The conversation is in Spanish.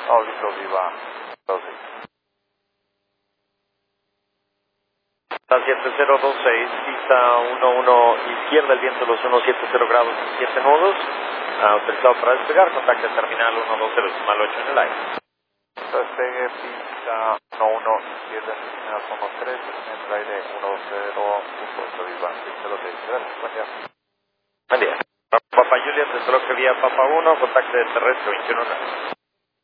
Oh, listo, viva. 12. Pista 7026, pista 11 izquierda, el viento los 170 grados y 7 nudos. Autorizado para despegar, contacte terminal 120.8 en el aire. Despegue, pista 11, izquierda, terminal 13, en el aire 120.8, viva. Listo, lo que dice. Buen día. Buen día. Papa Juliet, desde lo que vía Papa 1, contacte terrestre 21.